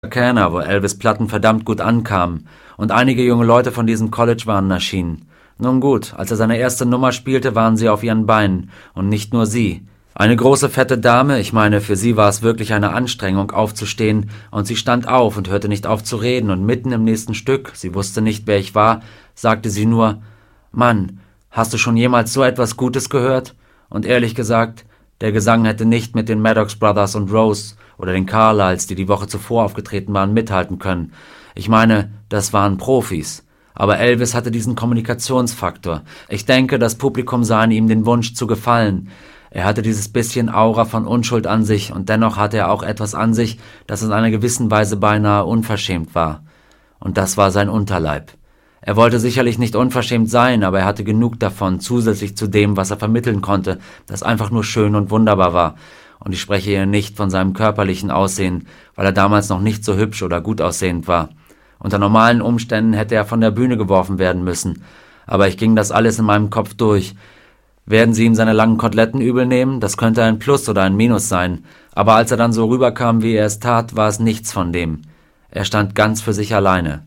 Canna, wo Elvis' Platten verdammt gut ankamen und einige junge Leute von diesem College waren erschienen. Nun gut, als er seine erste Nummer spielte, waren sie auf ihren Beinen und nicht nur sie. Eine große, fette Dame, ich meine, für sie war es wirklich eine Anstrengung, aufzustehen, und sie stand auf und hörte nicht auf zu reden, und mitten im nächsten Stück, sie wusste nicht, wer ich war, sagte sie nur, »Mann, hast du schon jemals so etwas Gutes gehört?« Und ehrlich gesagt, der Gesang hätte nicht mit den Maddox Brothers und Rose oder den Carlyles, die Woche zuvor aufgetreten waren, mithalten können. Ich meine, das waren Profis. Aber Elvis hatte diesen Kommunikationsfaktor. Ich denke, das Publikum sah in ihm den Wunsch zu gefallen. Er hatte dieses bisschen Aura von Unschuld an sich, und dennoch hatte er auch etwas an sich, das in einer gewissen Weise beinahe unverschämt war. Und das war sein Unterleib. Er wollte sicherlich nicht unverschämt sein, aber er hatte genug davon, zusätzlich zu dem, was er vermitteln konnte, das einfach nur schön und wunderbar war. Und ich spreche hier nicht von seinem körperlichen Aussehen, weil er damals noch nicht so hübsch oder gut aussehend war. Unter normalen Umständen hätte er von der Bühne geworfen werden müssen. Aber ich ging das alles in meinem Kopf durch. Werden sie ihm seine langen Koteletten übel nehmen? Das könnte ein Plus oder ein Minus sein. Aber als er dann so rüberkam, wie er es tat, war es nichts von dem. Er stand ganz für sich alleine.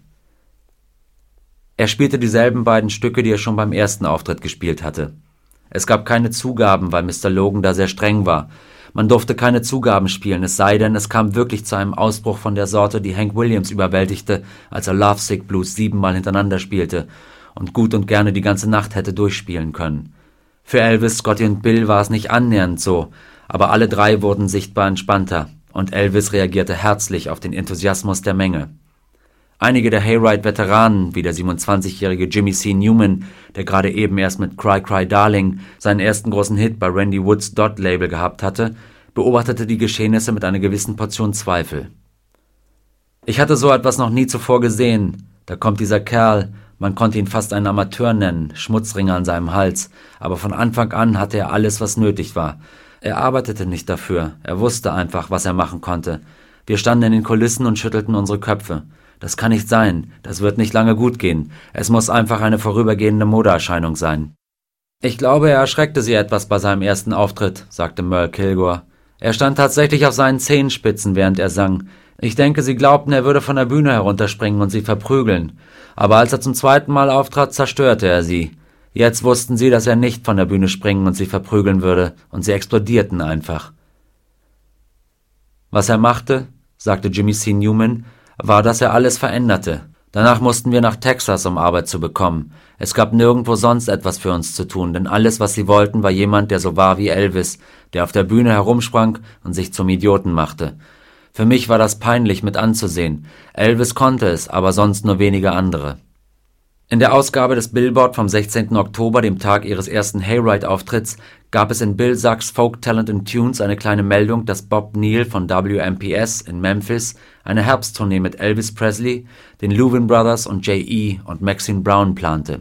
Er spielte dieselben beiden Stücke, die er schon beim ersten Auftritt gespielt hatte. Es gab keine Zugaben, weil Mr. Logan da sehr streng war. Man durfte keine Zugaben spielen, es sei denn, es kam wirklich zu einem Ausbruch von der Sorte, die Hank Williams überwältigte, als er Lovesick Blues 7-mal hintereinander spielte und gut und gerne die ganze Nacht hätte durchspielen können. Für Elvis, Scotty und Bill war es nicht annähernd so, aber alle drei wurden sichtbar entspannter, und Elvis reagierte herzlich auf den Enthusiasmus der Menge. Einige der Hayride-Veteranen, wie der 27-jährige Jimmy C. Newman, der gerade eben erst mit Cry Cry Darling seinen ersten großen Hit bei Randy Woods' Dot-Label gehabt hatte, beobachtete die Geschehnisse mit einer gewissen Portion Zweifel. »Ich hatte so etwas noch nie zuvor gesehen. Da kommt dieser Kerl, man konnte ihn fast einen Amateur nennen, Schmutzringe an seinem Hals, aber von Anfang an hatte er alles, was nötig war. Er arbeitete nicht dafür, er wusste einfach, was er machen konnte. Wir standen in den Kulissen und schüttelten unsere Köpfe. Das kann nicht sein, das wird nicht lange gut gehen. Es muss einfach eine vorübergehende Modeerscheinung sein.« »Ich glaube, er erschreckte sie etwas bei seinem ersten Auftritt«, sagte Merle Kilgore. »Er stand tatsächlich auf seinen Zehenspitzen, während er sang. Ich denke, sie glaubten, er würde von der Bühne herunterspringen und sie verprügeln. Aber als er zum zweiten Mal auftrat, zerstörte er sie. Jetzt wussten sie, dass er nicht von der Bühne springen und sie verprügeln würde, und sie explodierten einfach.« »Was er machte«, sagte Jimmy C. Newman, »war, dass er alles veränderte. Danach mussten wir nach Texas, um Arbeit zu bekommen. Es gab nirgendwo sonst etwas für uns zu tun, denn alles, was sie wollten, war jemand, der so war wie Elvis, der auf der Bühne herumsprang und sich zum Idioten machte. Für mich war das peinlich mit anzusehen. Elvis konnte es, aber sonst nur wenige andere.« In der Ausgabe des Billboard vom 16. Oktober, dem Tag ihres ersten Hayride-Auftritts, gab es in Bill Sachs Folk Talent and Tunes eine kleine Meldung, dass Bob Neal von WMPS in Memphis eine Herbsttournee mit Elvis Presley, den Louvin Brothers und J.E. und Maxine Brown plante.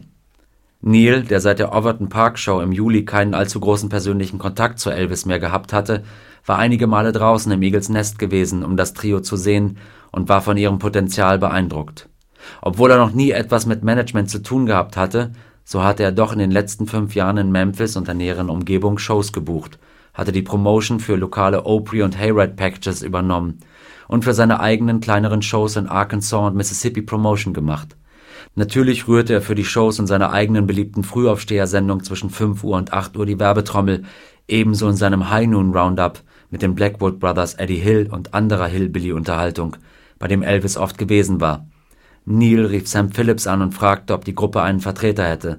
Neal, der seit der Overton Park Show im Juli keinen allzu großen persönlichen Kontakt zu Elvis mehr gehabt hatte, war einige Male draußen im Eagles Nest gewesen, um das Trio zu sehen, und war von ihrem Potenzial beeindruckt. Obwohl er noch nie etwas mit Management zu tun gehabt hatte, so hatte er doch in den letzten 5 Jahren in Memphis und der näheren Umgebung Shows gebucht, hatte die Promotion für lokale Opry- und Hayride-Packages übernommen und für seine eigenen kleineren Shows in Arkansas und Mississippi Promotion gemacht. Natürlich rührte er für die Shows in seiner eigenen beliebten Frühaufstehersendung zwischen 5 Uhr und 8 Uhr die Werbetrommel, ebenso in seinem High Noon Roundup mit den Blackwood Brothers, Eddie Hill und anderer Hillbilly-Unterhaltung, bei dem Elvis oft gewesen war. Neal rief Sam Phillips an und fragte, ob die Gruppe einen Vertreter hätte.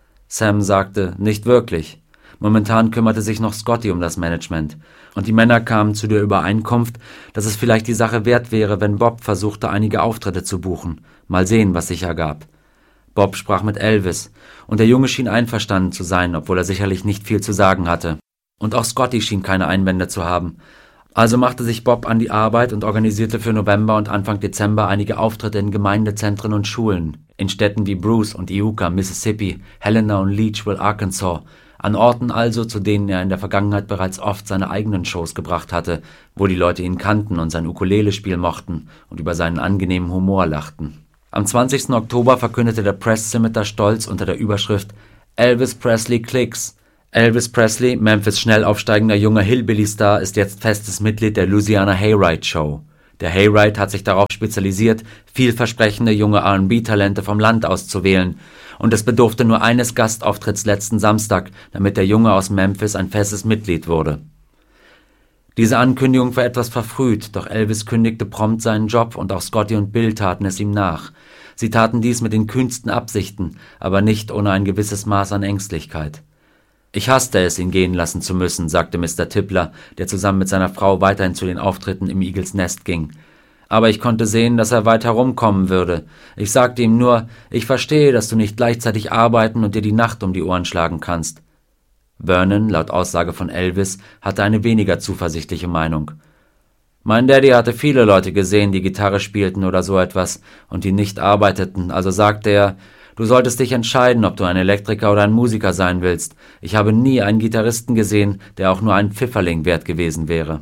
Sam sagte, nicht wirklich. Momentan kümmerte sich noch Scotty um das Management, und die Männer kamen zu der Übereinkunft, dass es vielleicht die Sache wert wäre, wenn Bob versuchte, einige Auftritte zu buchen. Mal sehen, was sich ergab. Bob sprach mit Elvis, und der Junge schien einverstanden zu sein, obwohl er sicherlich nicht viel zu sagen hatte. Und auch Scotty schien keine Einwände zu haben. Also machte sich Bob an die Arbeit und organisierte für November und Anfang Dezember einige Auftritte in Gemeindezentren und Schulen, in Städten wie Bruce und Iuka, Mississippi, Helena und Leechville, Arkansas, an Orten also, zu denen er in der Vergangenheit bereits oft seine eigenen Shows gebracht hatte, wo die Leute ihn kannten und sein Ukulelespiel mochten und über seinen angenehmen Humor lachten. Am 20. Oktober verkündete der Press Scimitar stolz unter der Überschrift »Elvis Presley Clicks«. Elvis Presley, Memphis schnell aufsteigender junger Hillbilly-Star, ist jetzt festes Mitglied der Louisiana Hayride Show. Der Hayride hat sich darauf spezialisiert, vielversprechende junge R&B-Talente vom Land auszuwählen, und es bedurfte nur eines Gastauftritts letzten Samstag, damit der Junge aus Memphis ein festes Mitglied wurde. Diese Ankündigung war etwas verfrüht, doch Elvis kündigte prompt seinen Job und auch Scotty und Bill taten es ihm nach. Sie taten dies mit den kühnsten Absichten, aber nicht ohne ein gewisses Maß an Ängstlichkeit. »Ich hasste es, ihn gehen lassen zu müssen«, sagte Mr. Tippler, der zusammen mit seiner Frau weiterhin zu den Auftritten im Eagles Nest ging. »Aber ich konnte sehen, dass er weit herumkommen würde. Ich sagte ihm nur, ich verstehe, dass du nicht gleichzeitig arbeiten und dir die Nacht um die Ohren schlagen kannst.« Vernon, laut Aussage von Elvis, hatte eine weniger zuversichtliche Meinung. »Mein Daddy hatte viele Leute gesehen, die Gitarre spielten oder so etwas und die nicht arbeiteten, also sagte er, du solltest dich entscheiden, ob du ein Elektriker oder ein Musiker sein willst. Ich habe nie einen Gitarristen gesehen, der auch nur einen Pfifferling wert gewesen wäre.«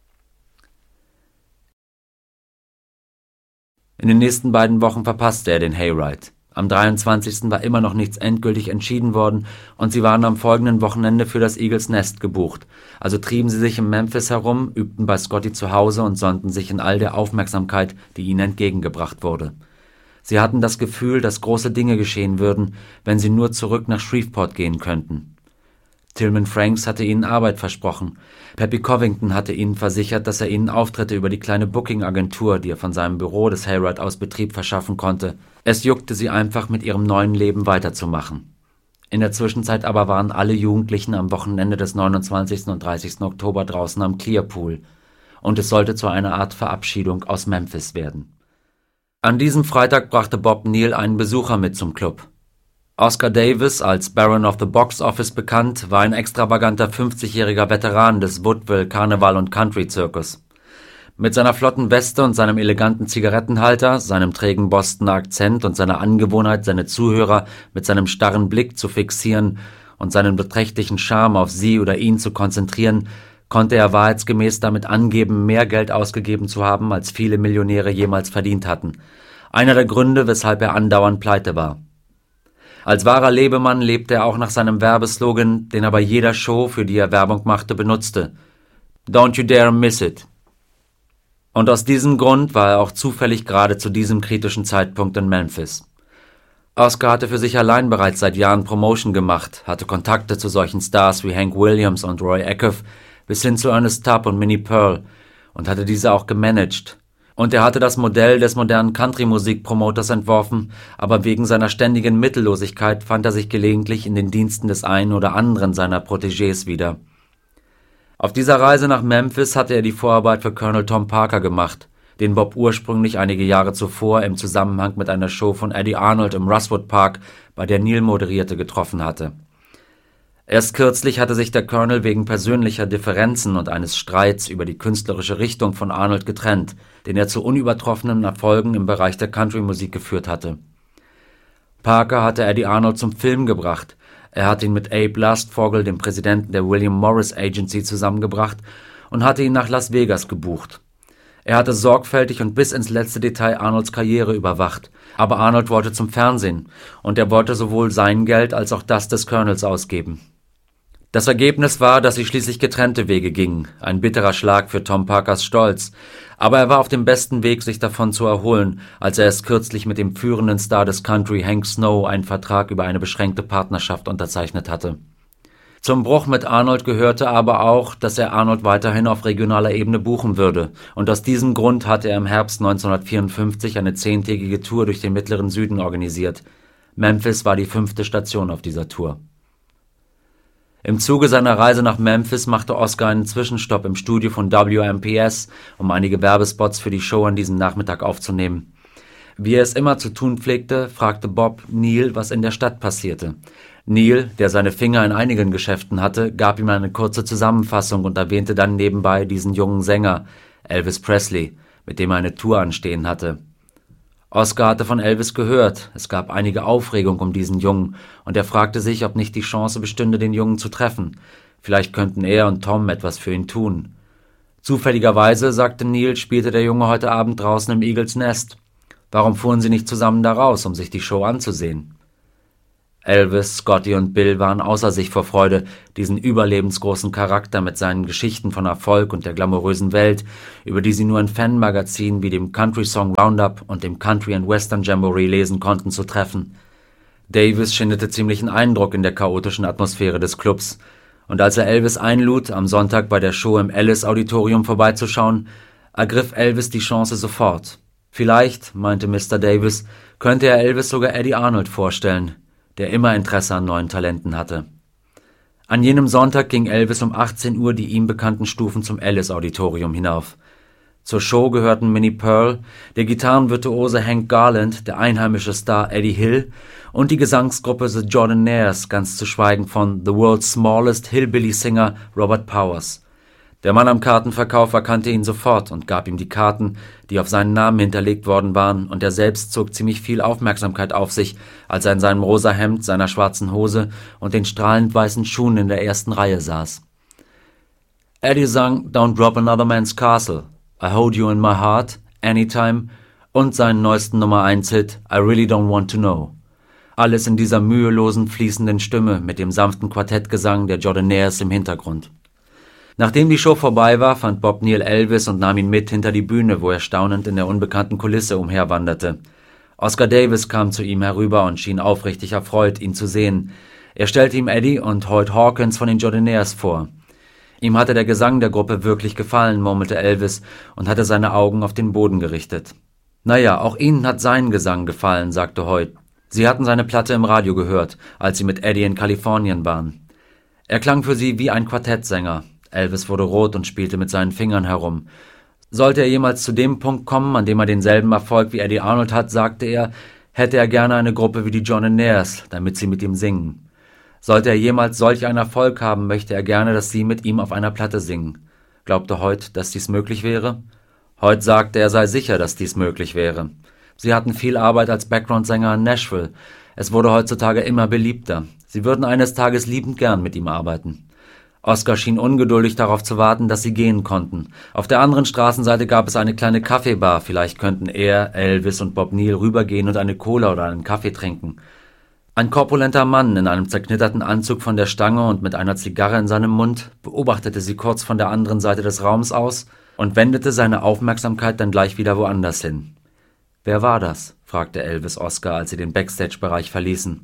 In den nächsten beiden Wochen verpasste er den Hayride. Am 23. war immer noch nichts endgültig entschieden worden und sie waren am folgenden Wochenende für das Eagles Nest gebucht. Also trieben sie sich in Memphis herum, übten bei Scotty zu Hause und sonnten sich in all der Aufmerksamkeit, die ihnen entgegengebracht wurde. Sie hatten das Gefühl, dass große Dinge geschehen würden, wenn sie nur zurück nach Shreveport gehen könnten. Tillman Franks hatte ihnen Arbeit versprochen. Peppy Covington hatte ihnen versichert, dass er ihnen Auftritte über die kleine Booking-Agentur, die er von seinem Büro des Hayride aus betrieb, verschaffen konnte. Es juckte sie einfach, mit ihrem neuen Leben weiterzumachen. In der Zwischenzeit aber waren alle Jugendlichen am Wochenende des 29. und 30. Oktober draußen am Clearpool. Und es sollte zu einer Art Verabschiedung aus Memphis werden. An diesem Freitag brachte Bob Neal einen Besucher mit zum Club. Oscar Davis, als Baron of the Box Office bekannt, war ein extravaganter 50-jähriger Veteran des Woodville Karneval- und Country-Zirkus. Mit seiner flotten Weste und seinem eleganten Zigarettenhalter, seinem trägen Bostoner Akzent und seiner Angewohnheit, seine Zuhörer mit seinem starren Blick zu fixieren und seinen beträchtlichen Charme auf sie oder ihn zu konzentrieren, konnte er wahrheitsgemäß damit angeben, mehr Geld ausgegeben zu haben, als viele Millionäre jemals verdient hatten. Einer der Gründe, weshalb er andauernd pleite war. Als wahrer Lebemann lebte er auch nach seinem Werbeslogan, den er bei jeder Show, für die er Werbung machte, benutzte: Don't you dare miss it. Und aus diesem Grund war er auch zufällig gerade zu diesem kritischen Zeitpunkt in Memphis. Oscar hatte für sich allein bereits seit Jahren Promotion gemacht, hatte Kontakte zu solchen Stars wie Hank Williams und Roy Acuff bis hin zu Ernest Tubb und Minnie Pearl und hatte diese auch gemanagt. Und er hatte das Modell des modernen Country-Musik-Promoters entworfen, aber wegen seiner ständigen Mittellosigkeit fand er sich gelegentlich in den Diensten des einen oder anderen seiner Protégés wieder. Auf dieser Reise nach Memphis hatte er die Vorarbeit für Colonel Tom Parker gemacht, den Bob ursprünglich einige Jahre zuvor im Zusammenhang mit einer Show von Eddie Arnold im Rosewood Park, bei der Neal moderierte, getroffen hatte. Erst kürzlich hatte sich der Colonel wegen persönlicher Differenzen und eines Streits über die künstlerische Richtung von Arnold getrennt, den er zu unübertroffenen Erfolgen im Bereich der Country-Musik geführt hatte. Parker hatte Eddie Arnold zum Film gebracht. Er hatte ihn mit Abe Lastfogel, dem Präsidenten der William Morris Agency, zusammengebracht und hatte ihn nach Las Vegas gebucht. Er hatte sorgfältig und bis ins letzte Detail Arnolds Karriere überwacht, aber Arnold wollte zum Fernsehen und er wollte sowohl sein Geld als auch das des Colonels ausgeben. Das Ergebnis war, dass sie schließlich getrennte Wege gingen, ein bitterer Schlag für Tom Parkers Stolz, aber er war auf dem besten Weg, sich davon zu erholen, als er es kürzlich mit dem führenden Star des Country, Hank Snow, einen Vertrag über eine beschränkte Partnerschaft unterzeichnet hatte. Zum Bruch mit Arnold gehörte aber auch, dass er Arnold weiterhin auf regionaler Ebene buchen würde, und aus diesem Grund hatte er im Herbst 1954 eine 10-tägige Tour durch den mittleren Süden organisiert. Memphis war die 5. Station auf dieser Tour. Im Zuge seiner Reise nach Memphis machte Oscar einen Zwischenstopp im Studio von WMPS, um einige Werbespots für die Show an diesem Nachmittag aufzunehmen. Wie er es immer zu tun pflegte, fragte Bob Neal, was in der Stadt passierte. Neal, der seine Finger in einigen Geschäften hatte, gab ihm eine kurze Zusammenfassung und erwähnte dann nebenbei diesen jungen Sänger, Elvis Presley, mit dem er eine Tour anstehen hatte. Oscar hatte von Elvis gehört, es gab einige Aufregung um diesen Jungen, und er fragte sich, ob nicht die Chance bestünde, den Jungen zu treffen. Vielleicht könnten er und Tom etwas für ihn tun. Zufälligerweise, sagte Neal, spielte der Junge heute Abend draußen im Eagles Nest. Warum fuhren sie nicht zusammen da raus, um sich die Show anzusehen? Elvis, Scotty und Bill waren außer sich vor Freude, diesen überlebensgroßen Charakter mit seinen Geschichten von Erfolg und der glamourösen Welt, über die sie nur in Fanmagazinen wie dem Country Song Roundup und dem Country and Western Jamboree lesen konnten, zu treffen. Davis schindete ziemlichen Eindruck in der chaotischen Atmosphäre des Clubs, und als er Elvis einlud, am Sonntag bei der Show im Ellis-Auditorium vorbeizuschauen, ergriff Elvis die Chance sofort. Vielleicht, meinte Mr. Davis, könnte er Elvis sogar Eddie Arnold vorstellen, der immer Interesse an neuen Talenten hatte. An jenem Sonntag ging Elvis um 18 Uhr die ihm bekannten Stufen zum Ellis-Auditorium hinauf. Zur Show gehörten Minnie Pearl, der Gitarrenvirtuose Hank Garland, der einheimische Star Eddie Hill und die Gesangsgruppe The Jordanaires, ganz zu schweigen von The World's Smallest Hillbilly Singer Robert Powers. Der Mann am Kartenverkauf erkannte ihn sofort und gab ihm die Karten, die auf seinen Namen hinterlegt worden waren, und er selbst zog ziemlich viel Aufmerksamkeit auf sich, als er in seinem rosa Hemd, seiner schwarzen Hose und den strahlend weißen Schuhen in der ersten Reihe saß. Eddie sang Don't Drop Another Man's Castle, I Hold You in My Heart, Anytime und seinen neuesten Nummer-1-Hit I Really Don't Want to Know. Alles in dieser mühelosen, fließenden Stimme mit dem sanften Quartettgesang der Jordanaires im Hintergrund. Nachdem die Show vorbei war, fand Bob Neal Elvis und nahm ihn mit hinter die Bühne, wo er staunend in der unbekannten Kulisse umherwanderte. Oscar Davis kam zu ihm herüber und schien aufrichtig erfreut, ihn zu sehen. Er stellte ihm Eddie und Hoyt Hawkins von den Jordanaires vor. Ihm hatte der Gesang der Gruppe wirklich gefallen, murmelte Elvis und hatte seine Augen auf den Boden gerichtet. »Naja, auch Ihnen hat sein Gesang gefallen«, sagte Hoyt. Sie hatten seine Platte im Radio gehört, als sie mit Eddie in Kalifornien waren. Er klang für sie wie ein Quartettsänger. Elvis wurde rot und spielte mit seinen Fingern herum. Sollte er jemals zu dem Punkt kommen, an dem er denselben Erfolg wie Eddie Arnold hat, sagte er, hätte er gerne eine Gruppe wie die Jordanaires, damit sie mit ihm singen. Sollte er jemals solch einen Erfolg haben, möchte er gerne, dass sie mit ihm auf einer Platte singen. Glaubte Hoyt, dass dies möglich wäre? Hoyt sagte, er sei sicher, dass dies möglich wäre. Sie hatten viel Arbeit als Background-Sänger in Nashville. Es wurde heutzutage immer beliebter. Sie würden eines Tages liebend gern mit ihm arbeiten. Oscar schien ungeduldig darauf zu warten, dass sie gehen konnten. Auf der anderen Straßenseite gab es eine kleine Kaffeebar, vielleicht könnten er, Elvis und Bob Neal rübergehen und eine Cola oder einen Kaffee trinken. Ein korpulenter Mann in einem zerknitterten Anzug von der Stange und mit einer Zigarre in seinem Mund beobachtete sie kurz von der anderen Seite des Raums aus und wendete seine Aufmerksamkeit dann gleich wieder woanders hin. »Wer war das?« fragte Elvis Oscar, als sie den Backstage-Bereich verließen.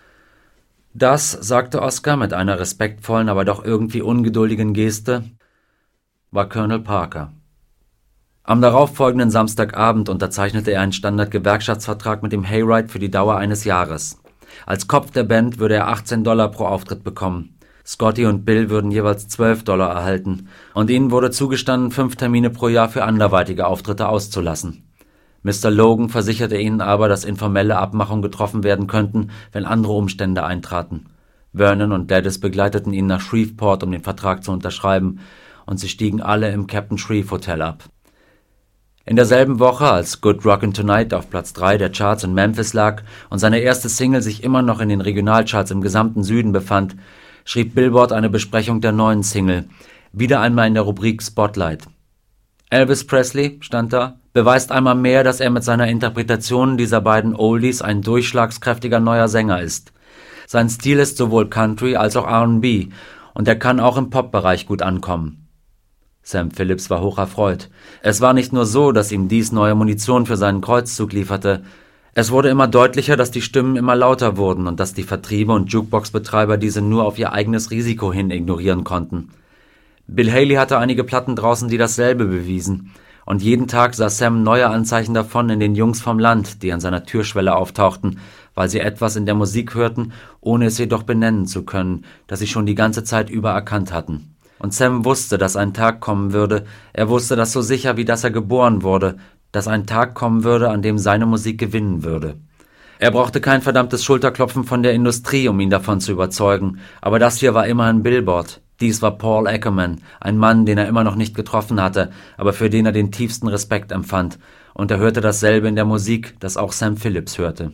»Das«, sagte Oscar mit einer respektvollen, aber doch irgendwie ungeduldigen Geste, »war Colonel Parker.« Am darauffolgenden Samstagabend unterzeichnete er einen Standard-Gewerkschaftsvertrag mit dem Hayride für die Dauer eines Jahres. Als Kopf der Band würde er $18 pro Auftritt bekommen. Scotty und Bill würden jeweils $12 erhalten, und ihnen wurde zugestanden, 5 Termine pro Jahr für anderweitige Auftritte auszulassen. Mr. Logan versicherte ihnen aber, dass informelle Abmachungen getroffen werden könnten, wenn andere Umstände eintraten. Vernon und Dennis begleiteten ihn nach Shreveport, um den Vertrag zu unterschreiben, und sie stiegen alle im Captain Shreve Hotel ab. In derselben Woche, als Good Rockin' Tonight auf Platz 3 der Charts in Memphis lag und seine erste Single sich immer noch in den Regionalcharts im gesamten Süden befand, schrieb Billboard eine Besprechung der neuen Single, wieder einmal in der Rubrik Spotlight. Elvis Presley, stand da, beweist einmal mehr, dass er mit seiner Interpretation dieser beiden Oldies ein durchschlagskräftiger neuer Sänger ist. Sein Stil ist sowohl Country als auch R&B und er kann auch im Pop-Bereich gut ankommen. Sam Phillips war hocherfreut. Es war nicht nur so, dass ihm dies neue Munition für seinen Kreuzzug lieferte. Es wurde immer deutlicher, dass die Stimmen immer lauter wurden und dass die Vertriebe und Jukebox-Betreiber diese nur auf ihr eigenes Risiko hin ignorieren konnten. Bill Haley hatte einige Platten draußen, die dasselbe bewiesen. Und jeden Tag sah Sam neue Anzeichen davon in den Jungs vom Land, die an seiner Türschwelle auftauchten, weil sie etwas in der Musik hörten, ohne es jedoch benennen zu können, das sie schon die ganze Zeit über erkannt hatten. Und Sam wusste, dass ein Tag kommen würde, er wusste das so sicher, wie dass er geboren wurde, dass ein Tag kommen würde, an dem seine Musik gewinnen würde. Er brauchte kein verdammtes Schulterklopfen von der Industrie, um ihn davon zu überzeugen, aber das hier war immerhin Billboard. Dies war Paul Ackerman, ein Mann, den er immer noch nicht getroffen hatte, aber für den er den tiefsten Respekt empfand, und er hörte dasselbe in der Musik, das auch Sam Phillips hörte.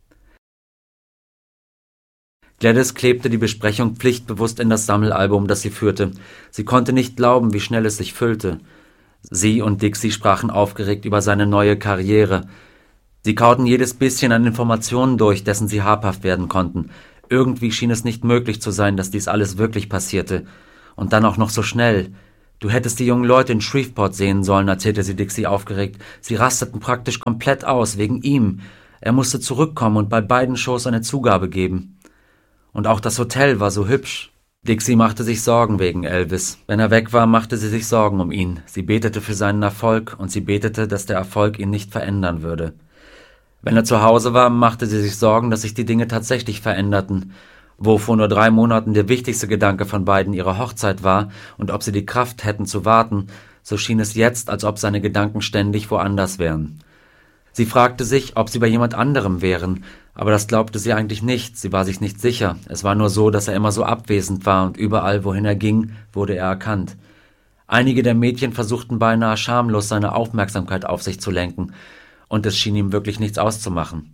Gladys klebte die Besprechung pflichtbewusst in das Sammelalbum, das sie führte. Sie konnte nicht glauben, wie schnell es sich füllte. Sie und Dixie sprachen aufgeregt über seine neue Karriere. Sie kauten jedes bisschen an Informationen durch, dessen sie habhaft werden konnten. Irgendwie schien es nicht möglich zu sein, dass dies alles wirklich passierte. Und dann auch noch so schnell. »Du hättest die jungen Leute in Shreveport sehen sollen«, erzählte sie Dixie aufgeregt. »Sie rasteten praktisch komplett aus, wegen ihm. Er musste zurückkommen und bei beiden Shows eine Zugabe geben. Und auch das Hotel war so hübsch.« Dixie machte sich Sorgen wegen Elvis. Wenn er weg war, machte sie sich Sorgen um ihn. Sie betete für seinen Erfolg und sie betete, dass der Erfolg ihn nicht verändern würde. Wenn er zu Hause war, machte sie sich Sorgen, dass sich die Dinge tatsächlich veränderten. Wo vor nur 3 Monaten der wichtigste Gedanke von beiden ihre Hochzeit war und ob sie die Kraft hätten zu warten, so schien es jetzt, als ob seine Gedanken ständig woanders wären. Sie fragte sich, ob sie bei jemand anderem wären, aber das glaubte sie eigentlich nicht, sie war sich nicht sicher. Es war nur so, dass er immer so abwesend war und überall, wohin er ging, wurde er erkannt. Einige der Mädchen versuchten beinahe schamlos, seine Aufmerksamkeit auf sich zu lenken, und es schien ihm wirklich nichts auszumachen.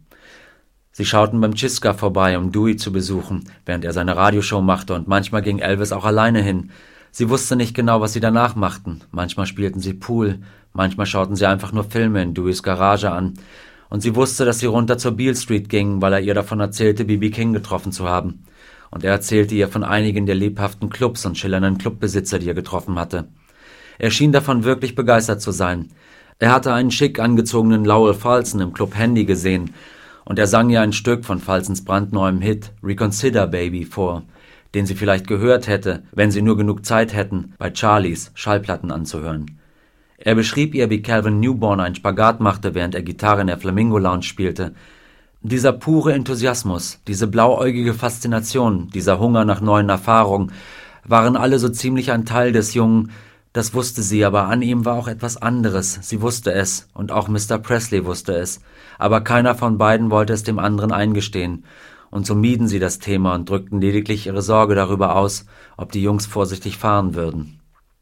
Sie schauten beim Chiska vorbei, um Dewey zu besuchen, während er seine Radioshow machte, und manchmal ging Elvis auch alleine hin. Sie wusste nicht genau, was sie danach machten. Manchmal spielten sie Pool, manchmal schauten sie einfach nur Filme in Deweys Garage an. Und sie wusste, dass sie runter zur Beale Street gingen, weil er ihr davon erzählte, B.B. King getroffen zu haben. Und er erzählte ihr von einigen der lebhaften Clubs und schillernden Clubbesitzer, die er getroffen hatte. Er schien davon wirklich begeistert zu sein. Er hatte einen schick angezogenen Lowell Fulson im Club Handy gesehen, und er sang ihr ein Stück von Fulsons brandneuem Hit Reconsider Baby vor, den sie vielleicht gehört hätte, wenn sie nur genug Zeit hätten, bei Charlies Schallplatten anzuhören. Er beschrieb ihr, wie Calvin Newborn einen Spagat machte, während er Gitarre in der Flamingo Lounge spielte. Dieser pure Enthusiasmus, diese blauäugige Faszination, dieser Hunger nach neuen Erfahrungen, waren alle so ziemlich ein Teil des Jungen. Das wusste sie, aber an ihm war auch etwas anderes. Sie wusste es, und auch Mr. Presley wusste es. Aber keiner von beiden wollte es dem anderen eingestehen. Und so mieden sie das Thema und drückten lediglich ihre Sorge darüber aus, ob die Jungs vorsichtig fahren würden.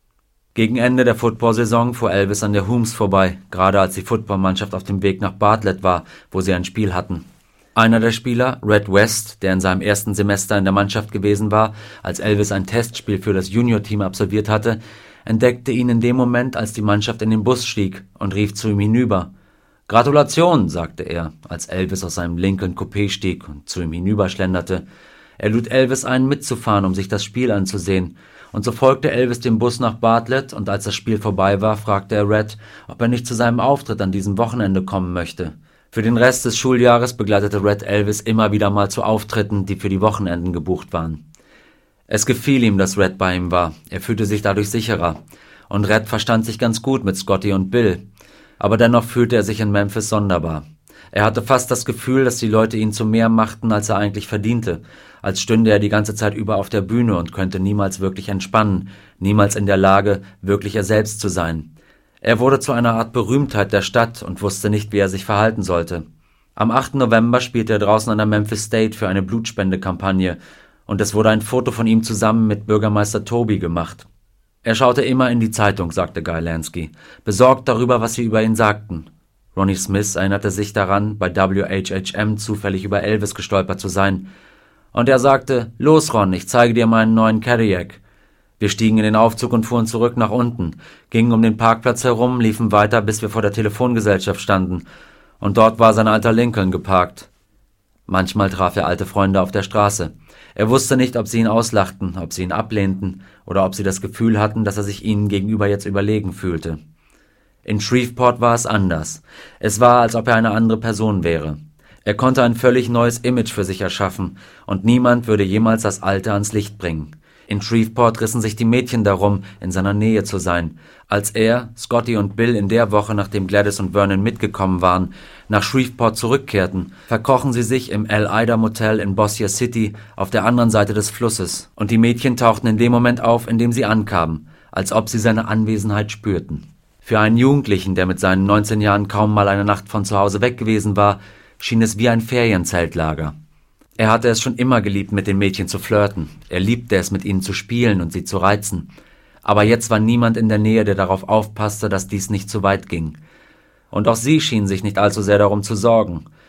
Gegen Ende der Football-Saison fuhr Elvis an der Hooms vorbei, gerade als die Footballmannschaft auf dem Weg nach Bartlett war, wo sie ein Spiel hatten. Einer der Spieler, Red West, der in seinem ersten Semester in der Mannschaft gewesen war, als Elvis ein Testspiel für das Junior-Team absolviert hatte, entdeckte ihn in dem Moment, als die Mannschaft in den Bus stieg, und rief zu ihm hinüber. »Gratulation«, sagte er, als Elvis aus seinem Lincoln Coupé stieg und zu ihm hinüberschlenderte. Er lud Elvis ein, mitzufahren, um sich das Spiel anzusehen, und so folgte Elvis dem Bus nach Bartlett, und als das Spiel vorbei war, fragte er Red, ob er nicht zu seinem Auftritt an diesem Wochenende kommen möchte. Für den Rest des Schuljahres begleitete Red Elvis immer wieder mal zu Auftritten, die für die Wochenenden gebucht waren. Es gefiel ihm, dass Red bei ihm war, er fühlte sich dadurch sicherer, und Red verstand sich ganz gut mit Scotty und Bill, aber dennoch fühlte er sich in Memphis sonderbar. Er hatte fast das Gefühl, dass die Leute ihn zu mehr machten, als er eigentlich verdiente, als stünde er die ganze Zeit über auf der Bühne und könnte niemals wirklich entspannen, niemals in der Lage, wirklich er selbst zu sein. Er wurde zu einer Art Berühmtheit der Stadt und wusste nicht, wie er sich verhalten sollte. Am 8. November spielte er draußen an der Memphis State für eine Blutspendekampagne, und es wurde ein Foto von ihm zusammen mit Bürgermeister Toby gemacht. Er schaute immer in die Zeitung, sagte Guy Lansky, besorgt darüber, was sie über ihn sagten. Ronnie Smith erinnerte sich daran, bei WHHM zufällig über Elvis gestolpert zu sein. Und er sagte, »Los, Ron, ich zeige dir meinen neuen Cadillac.« Wir stiegen in den Aufzug und fuhren zurück nach unten, gingen um den Parkplatz herum, liefen weiter, bis wir vor der Telefongesellschaft standen. Und dort war sein alter Lincoln geparkt. Manchmal traf er alte Freunde auf der Straße. Er wusste nicht, ob sie ihn auslachten, ob sie ihn ablehnten oder ob sie das Gefühl hatten, dass er sich ihnen gegenüber jetzt überlegen fühlte. In Shreveport war es anders. Es war, als ob er eine andere Person wäre. Er konnte ein völlig neues Image für sich erschaffen, und niemand würde jemals das Alte ans Licht bringen. In Shreveport rissen sich die Mädchen darum, in seiner Nähe zu sein. Als er, Scotty und Bill in der Woche, nachdem Gladys und Vernon mitgekommen waren, nach Shreveport zurückkehrten, verkrochen sie sich im El Ida Motel in Bossier City auf der anderen Seite des Flusses, und die Mädchen tauchten in dem Moment auf, in dem sie ankamen, als ob sie seine Anwesenheit spürten. Für einen Jugendlichen, der mit seinen 19 Jahren kaum mal eine Nacht von zu Hause weg gewesen war, schien es wie ein Ferienzeltlager. Er hatte es schon immer geliebt, mit den Mädchen zu flirten. Er liebte es, mit ihnen zu spielen und sie zu reizen. Aber jetzt war niemand in der Nähe, der darauf aufpasste, dass dies nicht zu weit ging. Und auch sie schien sich nicht allzu sehr darum zu sorgen.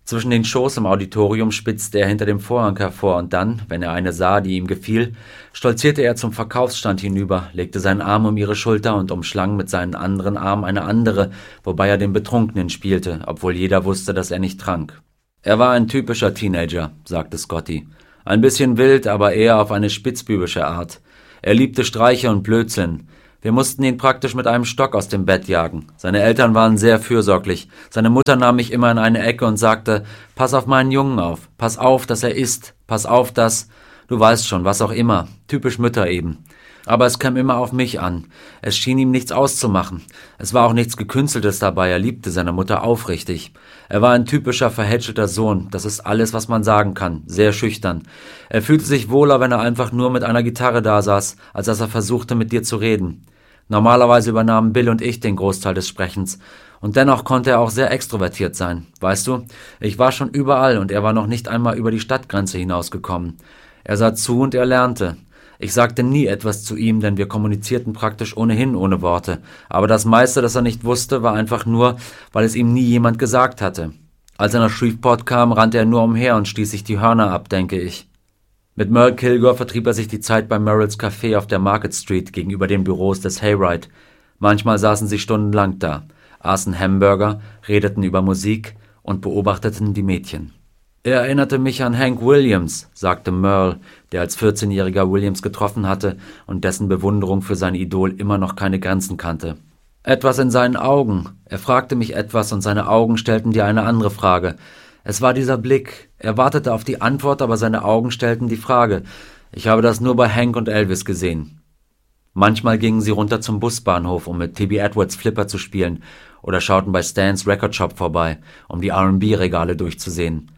Zwischen den Shows im Auditorium spitzte er hinter dem Vorhang hervor und dann, wenn er eine sah, die ihm gefiel, stolzierte er zum Verkaufsstand hinüber, legte seinen Arm um ihre Schulter und umschlang mit seinen anderen Arm eine andere, wobei er den Betrunkenen spielte, obwohl jeder wusste, dass er nicht trank. Er war ein typischer Teenager, sagte Scotty. Ein bisschen wild, aber eher auf eine spitzbübische Art. Er liebte Streiche und Blödsinn. Wir mussten ihn praktisch mit einem Stock aus dem Bett jagen. Seine Eltern waren sehr fürsorglich. Seine Mutter nahm mich immer in eine Ecke und sagte, pass auf meinen Jungen auf, pass auf, dass er isst, pass auf, dass... Du weißt schon, was auch immer. Typisch Mütter eben. Aber es kam immer auf mich an. Es schien ihm nichts auszumachen. Es war auch nichts Gekünsteltes dabei, er liebte seine Mutter aufrichtig. Er war ein typischer, verhätschelter Sohn, das ist alles, was man sagen kann, sehr schüchtern. Er fühlte sich wohler, wenn er einfach nur mit einer Gitarre da saß, als dass er versuchte, mit dir zu reden. Normalerweise übernahmen Bill und ich den Großteil des Sprechens. Und dennoch konnte er auch sehr extrovertiert sein. Weißt du, ich war schon überall und er war noch nicht einmal über die Stadtgrenze hinausgekommen. Er sah zu und er lernte. Ich sagte nie etwas zu ihm, denn wir kommunizierten praktisch ohnehin ohne Worte. Aber das meiste, das er nicht wusste, war einfach nur, weil es ihm nie jemand gesagt hatte. Als er nach Shreveport kam, rannte er nur umher und stieß sich die Hörner ab, denke ich. Mit Merle Kilgore vertrieb er sich die Zeit bei Merrills Café auf der Market Street gegenüber den Büros des Hayride. Manchmal saßen sie stundenlang da, aßen Hamburger, redeten über Musik und beobachteten die Mädchen. Er erinnerte mich an Hank Williams, sagte Merle, der als 14-jähriger Williams getroffen hatte und dessen Bewunderung für sein Idol immer noch keine Grenzen kannte. Etwas in seinen Augen. Er fragte mich etwas und seine Augen stellten dir eine andere Frage. Es war dieser Blick. Er wartete auf die Antwort, aber seine Augen stellten die Frage. Ich habe das nur bei Hank und Elvis gesehen. Manchmal gingen sie runter zum Busbahnhof, um mit T.B. Edwards Flipper zu spielen, oder schauten bei Stans Record Shop vorbei, um die R&B-Regale durchzusehen.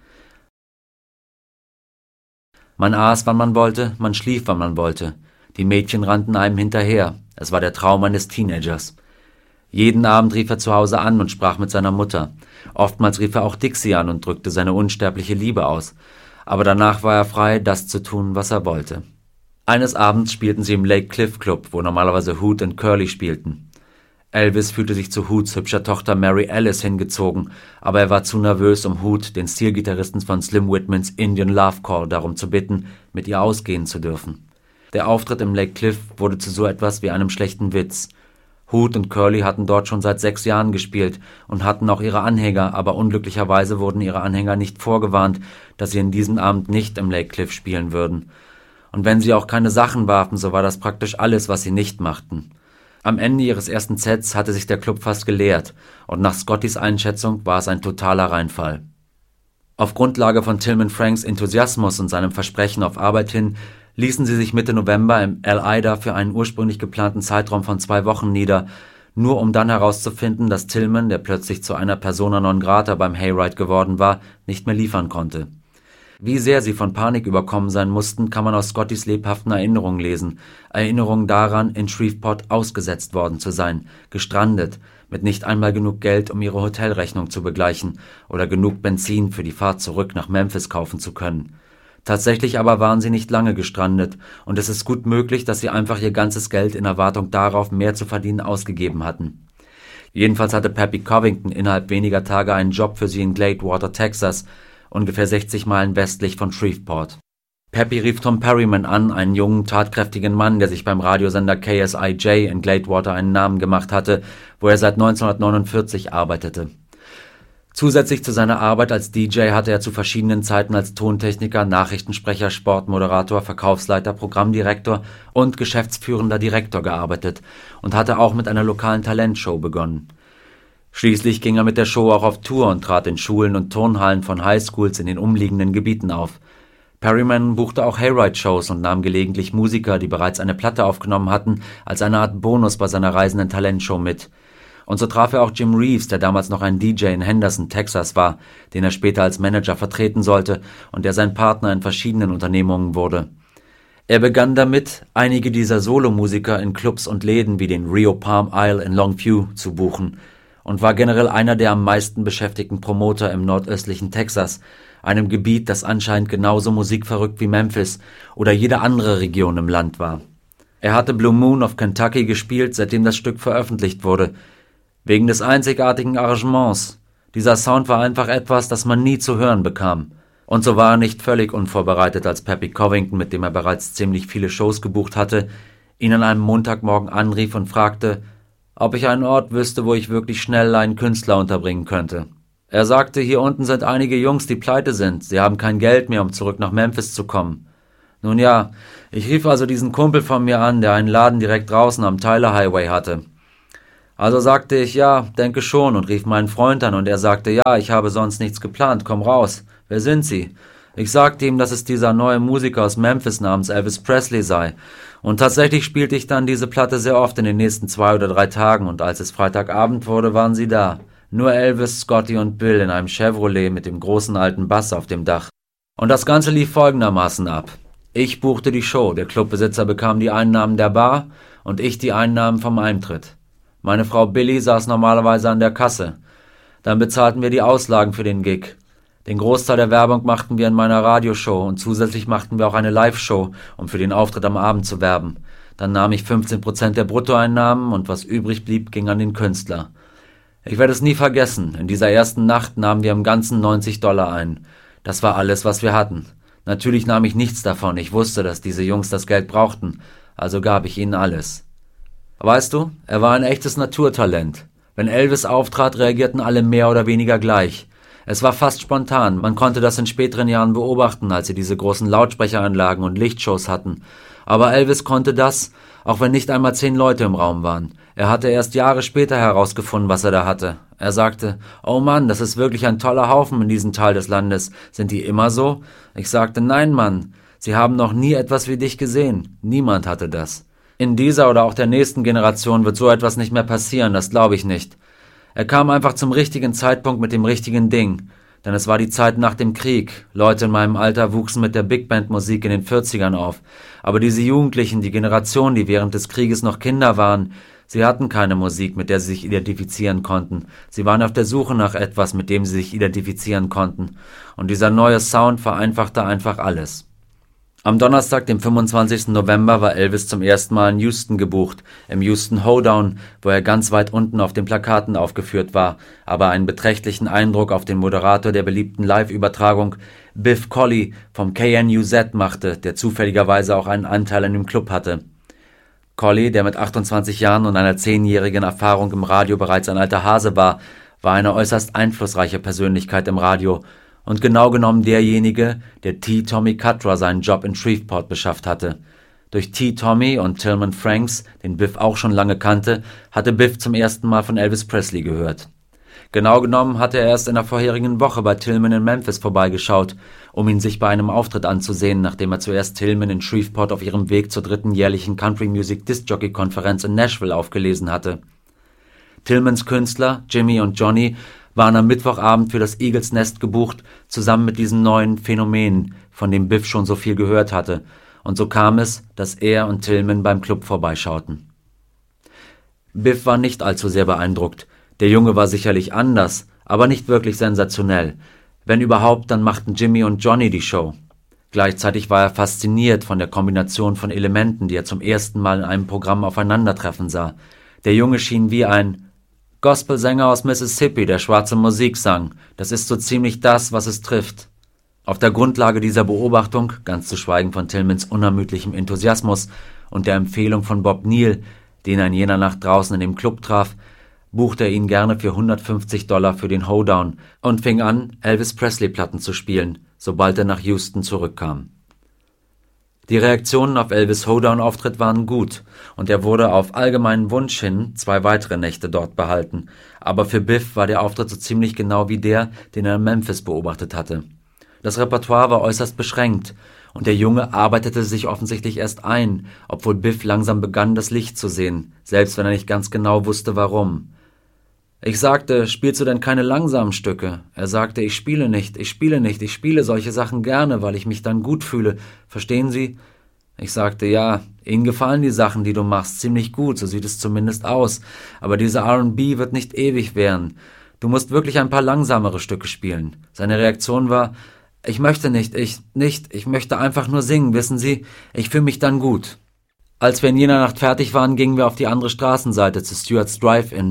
Man aß, wann man wollte, man schlief, wann man wollte. Die Mädchen rannten einem hinterher. Es war der Traum eines Teenagers. Jeden Abend rief er zu Hause an und sprach mit seiner Mutter. Oftmals rief er auch Dixie an und drückte seine unsterbliche Liebe aus. Aber danach war er frei, das zu tun, was er wollte. Eines Abends spielten sie im Lake Cliff Club, wo normalerweise Hoot und Curly spielten. Elvis fühlte sich zu Hoots hübscher Tochter Mary Alice hingezogen, aber er war zu nervös, um Hoot, den Stilgitarristen von Slim Whitmans Indian Love Call, darum zu bitten, mit ihr ausgehen zu dürfen. Der Auftritt im Lake Cliff wurde zu so etwas wie einem schlechten Witz. Hoot und Curly hatten dort schon seit 6 Jahren gespielt und hatten auch ihre Anhänger, aber unglücklicherweise wurden ihre Anhänger nicht vorgewarnt, dass sie in diesem Abend nicht im Lake Cliff spielen würden. Und wenn sie auch keine Sachen warfen, so war das praktisch alles, was sie nicht machten. Am Ende ihres ersten Sets hatte sich der Club fast geleert und nach Scottys Einschätzung war es ein totaler Reinfall. Auf Grundlage von Tillman Franks Enthusiasmus und seinem Versprechen auf Arbeit hin ließen sie sich Mitte November im El-Ida für einen ursprünglich geplanten Zeitraum von 2 Wochen nieder, nur um dann herauszufinden, dass Tillman, der plötzlich zu einer Persona non grata beim Hayride geworden war, nicht mehr liefern konnte. Wie sehr sie von Panik überkommen sein mussten, kann man aus Scottys lebhaften Erinnerungen lesen. Erinnerungen daran, in Shreveport ausgesetzt worden zu sein, gestrandet, mit nicht einmal genug Geld, um ihre Hotelrechnung zu begleichen oder genug Benzin für die Fahrt zurück nach Memphis kaufen zu können. Tatsächlich aber waren sie nicht lange gestrandet und es ist gut möglich, dass sie einfach ihr ganzes Geld in Erwartung darauf, mehr zu verdienen, ausgegeben hatten. Jedenfalls hatte Pappy Covington innerhalb weniger Tage einen Job für sie in Gladewater, Texas, ungefähr 60 Meilen westlich von Shreveport. Pappy rief Tom Perryman an, einen jungen, tatkräftigen Mann, der sich beim Radiosender KSIJ in Gladewater einen Namen gemacht hatte, wo er seit 1949 arbeitete. Zusätzlich zu seiner Arbeit als DJ hatte er zu verschiedenen Zeiten als Tontechniker, Nachrichtensprecher, Sportmoderator, Verkaufsleiter, Programmdirektor und geschäftsführender Direktor gearbeitet und hatte auch mit einer lokalen Talentshow begonnen. Schließlich ging er mit der Show auch auf Tour und trat in Schulen und Turnhallen von Highschools in den umliegenden Gebieten auf. Perryman buchte auch Hayride-Shows und nahm gelegentlich Musiker, die bereits eine Platte aufgenommen hatten, als eine Art Bonus bei seiner reisenden Talentshow mit. Und so traf er auch Jim Reeves, der damals noch ein DJ in Henderson, Texas war, den er später als Manager vertreten sollte und der sein Partner in verschiedenen Unternehmungen wurde. Er begann damit, einige dieser Solomusiker in Clubs und Läden wie den Rio Palm Isle in Longview zu buchen und war generell einer der am meisten beschäftigten Promoter im nordöstlichen Texas, einem Gebiet, das anscheinend genauso musikverrückt wie Memphis oder jede andere Region im Land war. Er hatte Blue Moon of Kentucky gespielt, seitdem das Stück veröffentlicht wurde, wegen des einzigartigen Arrangements, Dieser Sound war einfach etwas, das man nie zu hören bekam. Und so war er nicht völlig unvorbereitet, als Peppy Covington, mit dem er bereits ziemlich viele Shows gebucht hatte, ihn an einem Montagmorgen anrief und fragte, ob ich einen Ort wüsste, wo ich wirklich schnell einen Künstler unterbringen könnte. Er sagte, hier unten sind einige Jungs, die pleite sind, sie haben kein Geld mehr, um zurück nach Memphis zu kommen. Nun ja, ich rief also diesen Kumpel von mir an, der einen Laden direkt draußen am Tyler Highway hatte. Also sagte ich, ja, denke schon, und rief meinen Freund an, und er sagte, ja, ich habe sonst nichts geplant, komm raus. Wer sind Sie? Ich sagte ihm, dass es dieser neue Musiker aus Memphis namens Elvis Presley sei. Und tatsächlich spielte ich dann diese Platte sehr oft in den nächsten 2 oder 3 Tagen, und als es Freitagabend wurde, waren sie da. Nur Elvis, Scotty und Bill in einem Chevrolet mit dem großen alten Bass auf dem Dach. Und das Ganze lief folgendermaßen ab. Ich buchte die Show, der Clubbesitzer bekam die Einnahmen der Bar und ich die Einnahmen vom Eintritt. Meine Frau Billy saß normalerweise an der Kasse. Dann bezahlten wir die Auslagen für den Gig. Den Großteil der Werbung machten wir in meiner Radioshow und zusätzlich machten wir auch eine Live-Show, um für den Auftritt am Abend zu werben. Dann nahm ich 15% der Bruttoeinnahmen und was übrig blieb, ging an den Künstler. Ich werde es nie vergessen, in dieser ersten Nacht nahmen wir im Ganzen $90 ein. Das war alles, was wir hatten. Natürlich nahm ich nichts davon, ich wusste, dass diese Jungs das Geld brauchten, also gab ich ihnen alles. Weißt du, er war ein echtes Naturtalent. Wenn Elvis auftrat, reagierten alle mehr oder weniger gleich. Es war fast spontan, man konnte das in späteren Jahren beobachten, als sie diese großen Lautsprecheranlagen und Lichtshows hatten. Aber Elvis konnte das, auch wenn nicht einmal 10 Leute im Raum waren. Er hatte erst Jahre später herausgefunden, was er da hatte. Er sagte, oh Mann, das ist wirklich ein toller Haufen in diesem Teil des Landes. Sind die immer so? Ich sagte, nein Mann, sie haben noch nie etwas wie dich gesehen. Niemand hatte das. In dieser oder auch der nächsten Generation wird so etwas nicht mehr passieren, das glaube ich nicht. Er kam einfach zum richtigen Zeitpunkt mit dem richtigen Ding. Denn es war die Zeit nach dem Krieg. Leute in meinem Alter wuchsen mit der Big-Band-Musik in den 40ern auf. Aber diese Jugendlichen, die Generation, die während des Krieges noch Kinder waren, sie hatten keine Musik, mit der sie sich identifizieren konnten. Sie waren auf der Suche nach etwas, mit dem sie sich identifizieren konnten. Und dieser neue Sound vereinfachte einfach alles. Am Donnerstag, dem 25. November, war Elvis zum ersten Mal in Houston gebucht, im Houston Hoedown, wo er ganz weit unten auf den Plakaten aufgeführt war, aber einen beträchtlichen Eindruck auf den Moderator der beliebten Live-Übertragung, Biff Colley vom KNUZ, machte, der zufälligerweise auch einen Anteil an dem Club hatte. Colley, der mit 28 Jahren und einer 10-jährigen Erfahrung im Radio bereits ein alter Hase war eine äußerst einflussreiche Persönlichkeit im Radio und genau genommen derjenige, der T. Tommy Cutrer seinen Job in Shreveport beschafft hatte. Durch T. Tommy und Tillman Franks, den Biff auch schon lange kannte, hatte Biff zum ersten Mal von Elvis Presley gehört. Genau genommen hatte er erst in der vorherigen Woche bei Tillman in Memphis vorbeigeschaut, um ihn sich bei einem Auftritt anzusehen, nachdem er zuerst Tillman in Shreveport auf ihrem Weg zur 3. jährlichen Country Music Disc Jockey Konferenz in Nashville aufgelesen hatte. Tillmans Künstler, Jimmy und Johnny, waren am Mittwochabend für das Eagles Nest gebucht, zusammen mit diesem neuen Phänomen, von dem Biff schon so viel gehört hatte, und so kam es, dass er und Tillman beim Club vorbeischauten. Biff war nicht allzu sehr beeindruckt. Der Junge war sicherlich anders, aber nicht wirklich sensationell. Wenn überhaupt, dann machten Jimmy und Johnny die Show. Gleichzeitig war er fasziniert von der Kombination von Elementen, die er zum ersten Mal in einem Programm aufeinandertreffen sah. Der Junge schien wie ein Gospelsänger aus Mississippi, der schwarze Musik sang. Das ist so ziemlich das, was es trifft. Auf der Grundlage dieser Beobachtung, ganz zu schweigen von Tillmans unermüdlichem Enthusiasmus und der Empfehlung von Bob Neal, den er in jener Nacht draußen in dem Club traf, buchte er ihn gerne für $150 für den Hoedown und fing an, Elvis Presley-Platten zu spielen, sobald er nach Houston zurückkam. Die Reaktionen auf Elvis' Hoedown-Auftritt waren gut und er wurde auf allgemeinen Wunsch hin 2 weitere Nächte dort behalten, aber für Biff war der Auftritt so ziemlich genau wie der, den er in Memphis beobachtet hatte. Das Repertoire war äußerst beschränkt und der Junge arbeitete sich offensichtlich erst ein, obwohl Biff langsam begann, das Licht zu sehen, selbst wenn er nicht ganz genau wusste, warum. Ich sagte, spielst du denn keine langsamen Stücke? Er sagte, ich spiele nicht, ich spiele solche Sachen gerne, weil ich mich dann gut fühle. Verstehen Sie? Ich sagte, ja, Ihnen gefallen die Sachen, die du machst, ziemlich gut, so sieht es zumindest aus. Aber diese R&B wird nicht ewig währen. Du musst wirklich ein paar langsamere Stücke spielen. Seine Reaktion war, ich möchte nicht, ich möchte einfach nur singen, wissen Sie? Ich fühle mich dann gut. Als wir in jener Nacht fertig waren, gingen wir auf die andere Straßenseite zu Stewart's Drive-In.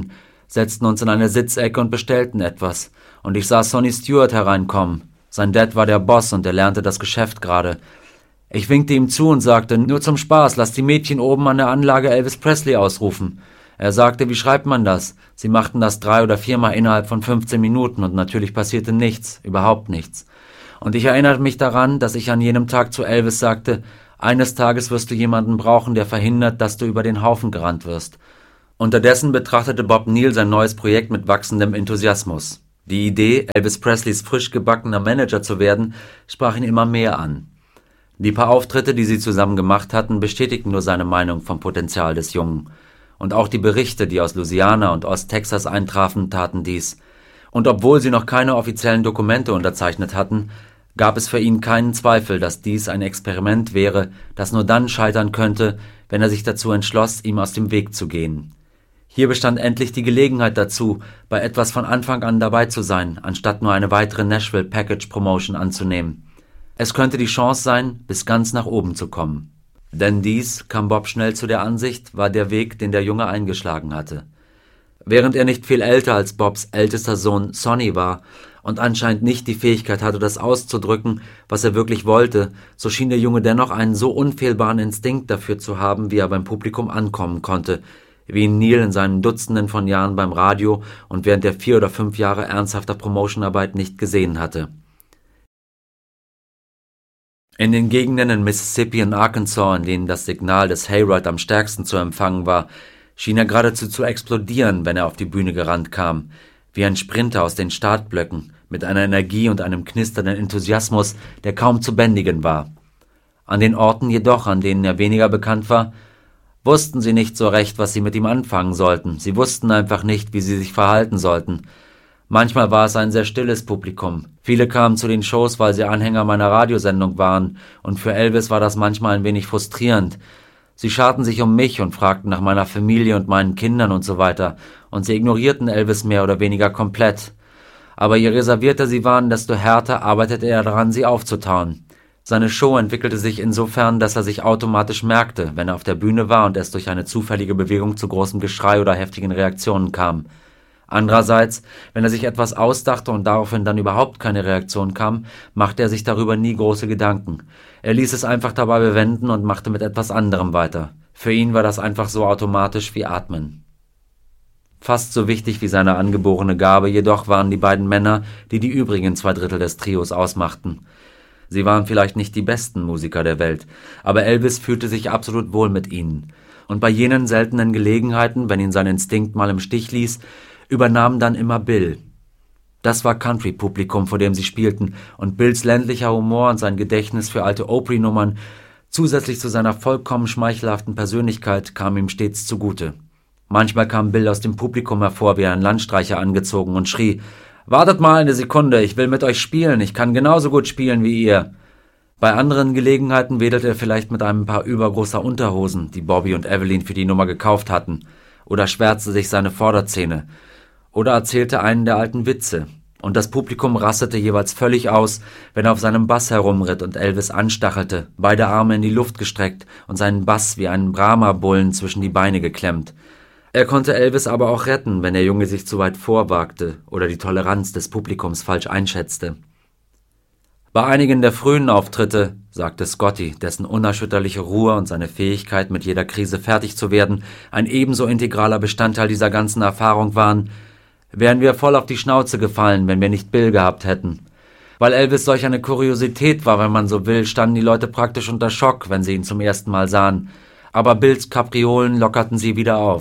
setzten uns in eine Sitzecke und bestellten etwas. Und ich sah Sonny Stewart hereinkommen. Sein Dad war der Boss und er lernte das Geschäft gerade. Ich winkte ihm zu und sagte, nur zum Spaß, lass die Mädchen oben an der Anlage Elvis Presley ausrufen. Er sagte, wie schreibt man das? Sie machten das 3 oder 4 Mal innerhalb von 15 Minuten und natürlich passierte nichts, überhaupt nichts. Und ich erinnerte mich daran, dass ich an jenem Tag zu Elvis sagte, eines Tages wirst du jemanden brauchen, der verhindert, dass du über den Haufen gerannt wirst. Unterdessen betrachtete Bob Neal sein neues Projekt mit wachsendem Enthusiasmus. Die Idee, Elvis Presleys frisch gebackener Manager zu werden, sprach ihn immer mehr an. Die paar Auftritte, die sie zusammen gemacht hatten, bestätigten nur seine Meinung vom Potenzial des Jungen. Und auch die Berichte, die aus Louisiana und Ost-Texas eintrafen, taten dies. Und obwohl sie noch keine offiziellen Dokumente unterzeichnet hatten, gab es für ihn keinen Zweifel, dass dies ein Experiment wäre, das nur dann scheitern könnte, wenn er sich dazu entschloss, ihm aus dem Weg zu gehen. Hier bestand endlich die Gelegenheit dazu, bei etwas von Anfang an dabei zu sein, anstatt nur eine weitere Nashville Package Promotion anzunehmen. Es könnte die Chance sein, bis ganz nach oben zu kommen. Denn dies, kam Bob schnell zu der Ansicht, war der Weg, den der Junge eingeschlagen hatte. Während er nicht viel älter als Bobs ältester Sohn Sonny war und anscheinend nicht die Fähigkeit hatte, das auszudrücken, was er wirklich wollte, so schien der Junge dennoch einen so unfehlbaren Instinkt dafür zu haben, wie er beim Publikum ankommen konnte, wie ihn Neal in seinen Dutzenden von Jahren beim Radio und während der 4 oder 5 Jahre ernsthafter Promotionarbeit nicht gesehen hatte. In den Gegenden in Mississippi und Arkansas, in denen das Signal des Hayride am stärksten zu empfangen war, schien er geradezu zu explodieren, wenn er auf die Bühne gerannt kam, wie ein Sprinter aus den Startblöcken, mit einer Energie und einem knisternden Enthusiasmus, der kaum zu bändigen war. An den Orten jedoch, an denen er weniger bekannt war, wussten sie nicht so recht, was sie mit ihm anfangen sollten. Sie wussten einfach nicht, wie sie sich verhalten sollten. Manchmal war es ein sehr stilles Publikum. Viele kamen zu den Shows, weil sie Anhänger meiner Radiosendung waren, und für Elvis war das manchmal ein wenig frustrierend. Sie scharten sich um mich und fragten nach meiner Familie und meinen Kindern und so weiter, und sie ignorierten Elvis mehr oder weniger komplett. Aber je reservierter sie waren, desto härter arbeitete er daran, sie aufzutauen. Seine Show entwickelte sich insofern, dass er sich automatisch merkte, wenn er auf der Bühne war und es durch eine zufällige Bewegung zu großem Geschrei oder heftigen Reaktionen kam. Andererseits, wenn er sich etwas ausdachte und daraufhin dann überhaupt keine Reaktion kam, machte er sich darüber nie große Gedanken. Er ließ es einfach dabei bewenden und machte mit etwas anderem weiter. Für ihn war das einfach so automatisch wie Atmen. Fast so wichtig wie seine angeborene Gabe jedoch waren die beiden Männer, die die übrigen 2/3 des Trios ausmachten. Sie waren vielleicht nicht die besten Musiker der Welt, aber Elvis fühlte sich absolut wohl mit ihnen. Und bei jenen seltenen Gelegenheiten, wenn ihn sein Instinkt mal im Stich ließ, übernahm dann immer Bill. Das war Country-Publikum, vor dem sie spielten, und Bills ländlicher Humor und sein Gedächtnis für alte Opry-Nummern, zusätzlich zu seiner vollkommen schmeichelhaften Persönlichkeit, kamen ihm stets zugute. Manchmal kam Bill aus dem Publikum hervor wie ein Landstreicher angezogen und schrie, »Wartet mal eine Sekunde, ich will mit euch spielen, ich kann genauso gut spielen wie ihr.« Bei anderen Gelegenheiten wedelte er vielleicht mit einem Paar übergroßer Unterhosen, die Bobby und Evelyn für die Nummer gekauft hatten, oder schwärzte sich seine Vorderzähne, oder erzählte einen der alten Witze, und das Publikum rastete jeweils völlig aus, wenn er auf seinem Bass herumritt und Elvis anstachelte, beide Arme in die Luft gestreckt und seinen Bass wie einen Brahma-Bullen zwischen die Beine geklemmt. Er konnte Elvis aber auch retten, wenn der Junge sich zu weit vorwagte oder die Toleranz des Publikums falsch einschätzte. Bei einigen der frühen Auftritte, sagte Scotty, dessen unerschütterliche Ruhe und seine Fähigkeit, mit jeder Krise fertig zu werden, ein ebenso integraler Bestandteil dieser ganzen Erfahrung waren, wären wir voll auf die Schnauze gefallen, wenn wir nicht Bill gehabt hätten. Weil Elvis solch eine Kuriosität war, wenn man so will, standen die Leute praktisch unter Schock, wenn sie ihn zum ersten Mal sahen. Aber Bills Kapriolen lockerten sie wieder auf.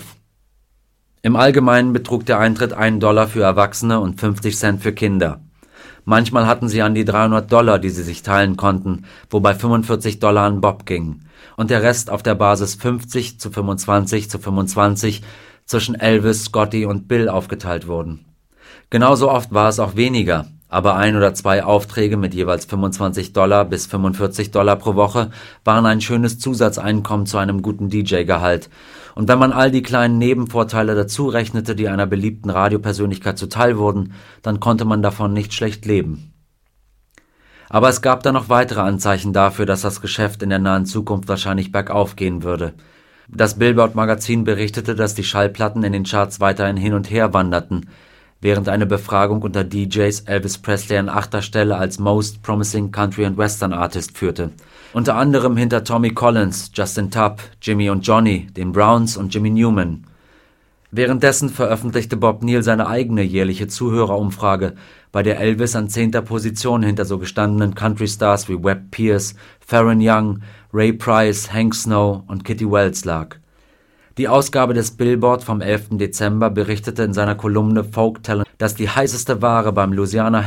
Im Allgemeinen betrug der Eintritt $1 für Erwachsene und 50 Cent für Kinder. Manchmal hatten sie an die $300, die sie sich teilen konnten, wobei $45 an Bob gingen. Und der Rest auf der Basis 50 zu 25 zu 25 zwischen Elvis, Scotty und Bill aufgeteilt wurden. Genauso oft war es auch weniger, aber 1 oder 2 Aufträge mit jeweils $25 bis $45 pro Woche waren ein schönes Zusatzeinkommen zu einem guten DJ-Gehalt. Und wenn man all die kleinen Nebenvorteile dazu rechnete, die einer beliebten Radiopersönlichkeit zuteil wurden, dann konnte man davon nicht schlecht leben. Aber es gab dann noch weitere Anzeichen dafür, dass das Geschäft in der nahen Zukunft wahrscheinlich bergauf gehen würde. Das Billboard-Magazin berichtete, dass die Schallplatten in den Charts weiterhin hin und her wanderten, während eine Befragung unter DJs Elvis Presley an 8. Stelle als Most Promising Country and Western Artist führte. Unter anderem hinter Tommy Collins, Justin Tubb, Jimmy und Johnny, den Browns und Jimmy Newman. Währenddessen veröffentlichte Bob Neal seine eigene jährliche Zuhörerumfrage, bei der Elvis an 10. Position hinter so gestandenen Country-Stars wie Webb Pierce, Faron Young, Ray Price, Hank Snow und Kitty Wells lag. Die Ausgabe des Billboard vom 11. Dezember berichtete in seiner Kolumne Folk Talent, dass die heißeste Ware beim Louisiana